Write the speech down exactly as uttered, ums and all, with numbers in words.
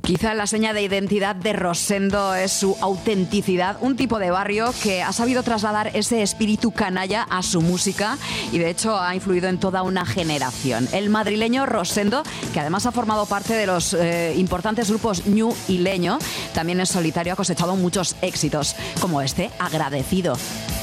Quizá la seña de identidad de Rosendo es su autenticidad, un tipo de barrio que ha sabido trasladar ese espíritu canalla a su música y de hecho ha influido en toda una generación. El madrileño Rosendo, que además ha formado parte de los eh, importantes grupos Ñu y Leño, también en solitario ha cosechado muchos éxitos, como este, Agradecido.